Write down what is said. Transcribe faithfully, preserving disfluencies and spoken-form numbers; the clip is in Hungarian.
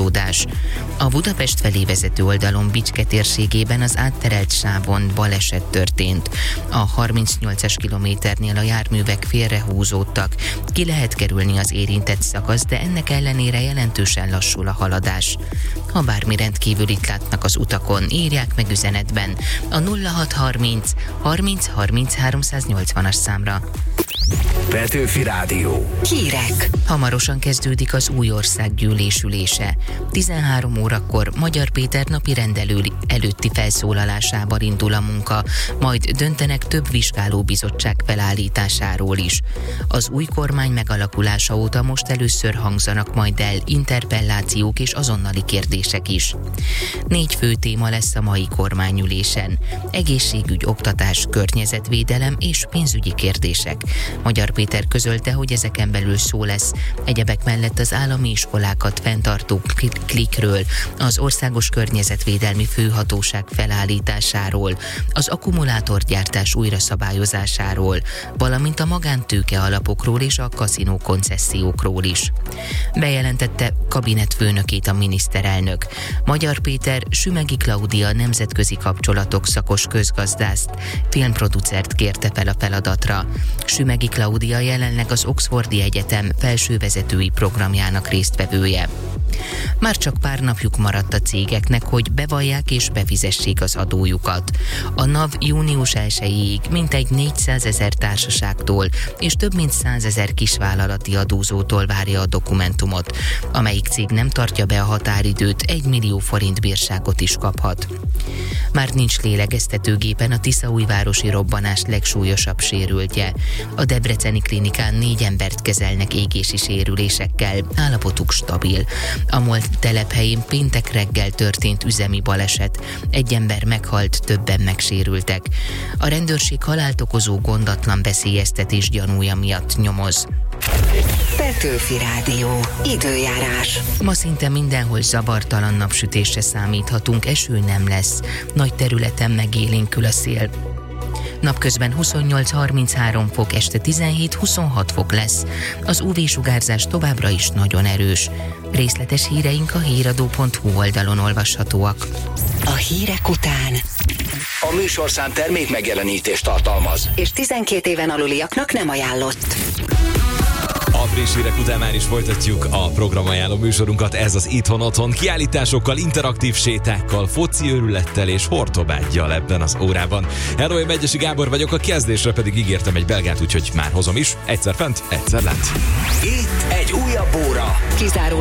torlódás. A Budapest felé vezető oldalon Bicske térségében az átterelt sávon baleset történt. A harmincnyolcas kilométernél a járművek félrehúzódtak. Ki lehet kerülni az érintett szakasz, de ennek ellenére jelentősen lassul a haladás. Ha bármi rendkívülit látnak az utakon, írják meg üzenetben a nulla hat harminc harminc harminc háromszáznyolcvanas számra. Petőfi Rádió. Hírek. Hamarosan kezdődik az új országgyűlés ülése. tizenhárom órakor Magyar Péter napi rendelő előtti felszólalásával indul a munka, majd döntenek több vizsgálóbizottság felállításáról is. Az új kormány megalakulása óta most először hangzanak majd el interpellációk és azonnali kérdések is. Négy fő téma lesz a mai kormányülésen: egészségügy, oktatás, környezetvédelem és pénzügyi kérdések. Magyar Péter közölte, hogy ezeken belül szó lesz egyebek mellett az állami iskolákat fenntartó klikről, az Országos Környezetvédelmi Főhatóság felállításáról, az akkumulátorgyártás újraszabályozásáról, valamint a magántőke alapokról és a kaszinó koncesziókról is. Bejelentette kabinetfőnökét a miniszterelnök. Magyar Péter Sümegi Klaudia nemzetközi kapcsolatok szakos közgazdászt, filmproducert kérte fel a feladatra. Sümegi Klaudia jelenleg az Oxfordi Egyetem felsővezetői programjának résztvevője. Már csak pár napjuk maradt a cégeknek, hogy bevallják és befizessék az adójukat. A NAV június elsejéig mintegy négyszázezer társaságtól és több mint százezer kisvállalati adózótól várja a dokumentumot. Amelyik cég nem tartja be a határidőt, egy millió forint bírságot is kaphat. Már nincs lélegeztetőgépen a tiszaújvárosi robbanás legsúlyosabb sérültje. A debreceni klinikán négy embert kezelnek égési sérülésekkel, állapotuk stabil. A MOL telephelyén péntek reggel történt üzemi baleset. Egy ember meghalt, többen megsérültek. A rendőrség halált okozó gondatlan veszélyeztetés gyanúja miatt nyomoz. Petőfi Rádió. Időjárás. Ma szinte mindenhol zavartalan napsütésre számíthatunk, eső nem lesz. Nagy területen megélénkül a szél. Napközben huszonnyolc-harminchárom fok, este tizenhét-huszonhat fok lesz. Az ú vé-sugárzás továbbra is nagyon erős. Részletes híreink a híradó pont hú oldalon olvashatóak. A hírek után A műsorszám termék megjelenítést tartalmaz, és tizenkét éven aluliaknak nem ajánlott. A friss hírek után már is folytatjuk a programajánló műsorunkat. Ez az Itthon Otthon, kiállításokkal, interaktív sétákkal, foci őrülettel és hortobággyal ebben az órában. Hello, én Megyesi Gábor vagyok, a kezdésre pedig ígértem egy belgát, úgyhogy már hozom is. Egyszer fent, egyszer lent. itt egy újabb óra. Kizárólag